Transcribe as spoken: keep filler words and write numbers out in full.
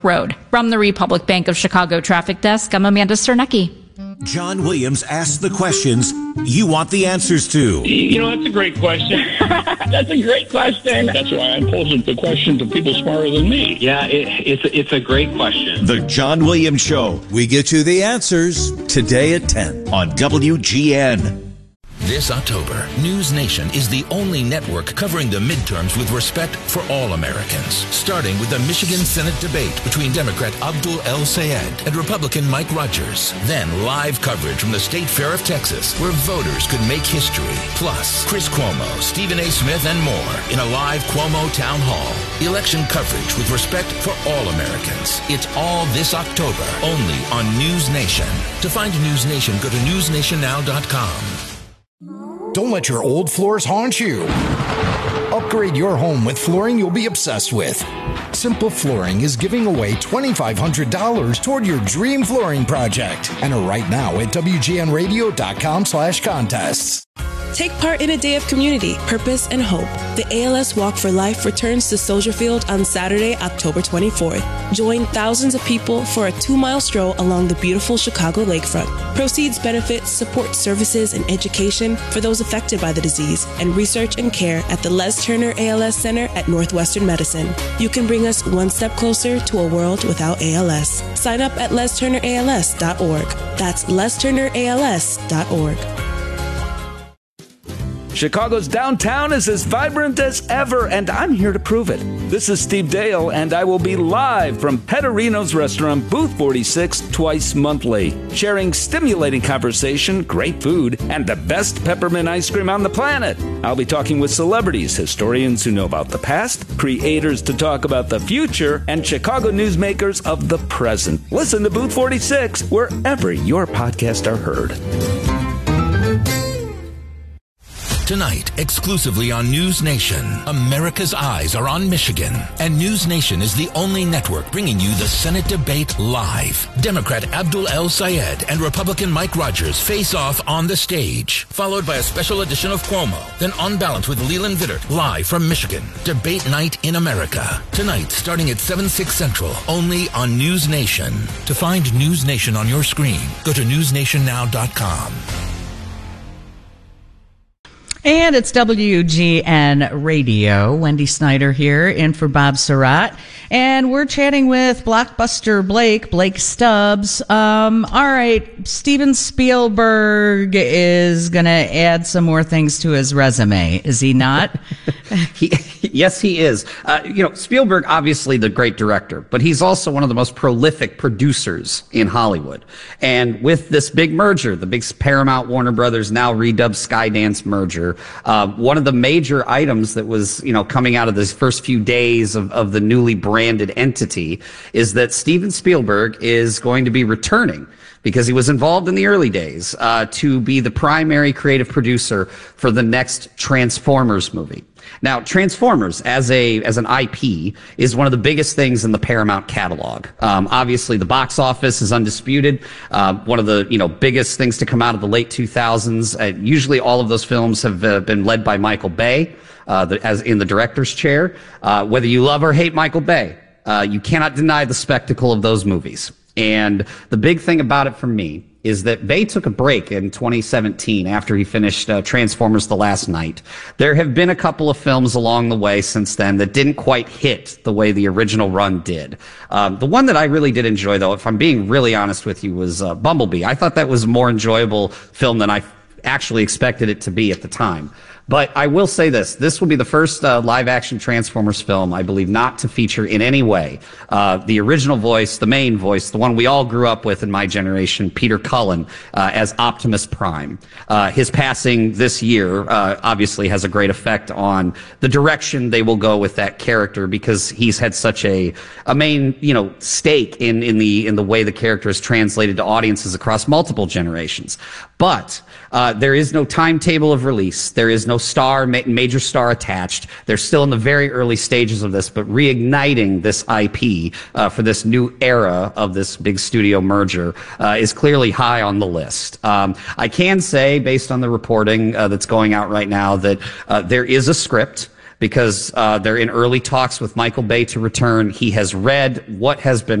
Road. From the Republic Bank of Chicago Traffic Desk, I'm Amanda Cernecki. John Williams asks the questions you want the answers to. You know, that's a great question. That's a great question. That's why I'm posing the question to people smarter than me. Yeah, it, it's, it's a great question. The John Williams Show. We get you the answers today at ten on W G N. This October, News Nation is the only network covering the midterms with respect for all Americans, starting with the Michigan Senate debate between Democrat Abdul El-Sayed and Republican Mike Rogers. Then live coverage from the State Fair of Texas, where voters could make history. Plus, Chris Cuomo, Stephen A. Smith, and more in a live Cuomo Town Hall. Election coverage with respect for all Americans. It's all this October, only on News Nation. To find News Nation, go to news nation now dot com. Don't let your old floors haunt you. Upgrade your home with flooring you'll be obsessed with. Simple Flooring is giving away two thousand five hundred dollars toward your dream flooring project. Enter right now at W G N radio dot com slash contests. Take part in a day of community, purpose, and hope. The A L S Walk for Life returns to Soldier Field on Saturday, October twenty-fourth. Join thousands of people for a two-mile stroll along the beautiful Chicago lakefront. Proceeds benefit support services and education for those affected by the disease and research and care at the Les Turner A L S Center at Northwestern Medicine. You can bring us one step closer to a world without A L S. Sign up at les turner A L S dot org. That's les turner A L S dot org. Chicago's downtown is as vibrant as ever, and I'm here to prove it. This is Steve Dale, and I will be live from Petterino's Restaurant, Booth forty-six, twice monthly, sharing stimulating conversation, great food, and the best peppermint ice cream on the planet. I'll be talking with celebrities, historians who know about the past, creators to talk about the future, and Chicago newsmakers of the present. Listen to Booth forty-six wherever your podcasts are heard. Tonight, exclusively on News Nation, America's eyes are on Michigan, and News Nation is the only network bringing you the Senate debate live. Democrat Abdul El-Sayed and Republican Mike Rogers face off on the stage, followed by a special edition of Cuomo, then On Balance with Leland Vittert, live from Michigan. Debate night in America. Tonight, starting at seven, six Central, only on News Nation. To find News Nation on your screen, go to news nation now dot com. And it's W G N Radio. Wendy Snyder here, in for Bob Surratt. And we're chatting with Blockbuster Blake, Blake Stubbs. Um, all right, Steven Spielberg is going to add some more things to his resume, is he not? he, yes, he is. Uh, you know, Spielberg, obviously the great director, but he's also one of the most prolific producers in Hollywood. And with this big merger, the big Paramount Warner Brothers now redubbed Skydance merger, uh, one of the major items that was, you know, coming out of this first few days of, of the newly branded entity is that Steven Spielberg is going to be returning, because he was involved in the early days, uh, to be the primary creative producer for the next Transformers movie. Now, Transformers as a as an I P is one of the biggest things in the Paramount catalog. Um, obviously, the box office is undisputed. Uh, one of the you know biggest things to come out of the late two thousands. Uh, usually, all of those films have uh, been led by Michael Bay, uh, the, as in the director's chair. Uh, whether you love or hate Michael Bay, uh, you cannot deny the spectacle of those movies. And the big thing about it for me is that Bay took a break in twenty seventeen after he finished uh, Transformers The Last Knight. There have been a couple of films along the way since then that didn't quite hit the way the original run did. Um, the one that I really did enjoy, though, if I'm being really honest with you, was uh, Bumblebee. I thought that was a more enjoyable film than I actually expected it to be at the time. But I will say this, this will be the first uh, live-action Transformers film, I believe, not to feature in any way uh, the original voice, the main voice, the one we all grew up with in my generation, Peter Cullen, uh, as Optimus Prime. Uh, his passing this year uh, obviously has a great effect on the direction they will go with that character, because he's had such a a main, you know, stake in in the in the way the character is translated to audiences across multiple generations. But uh, there is no timetable of release. There is no star, ma- major star attached. They're still in the very early stages of this, but reigniting this I P uh, for this new era of this big studio merger uh, is clearly high on the list. Um, I can say, based on the reporting uh, that's going out right now, that uh, there is a script because uh, they're in early talks with Michael Bay to return. He has read what has been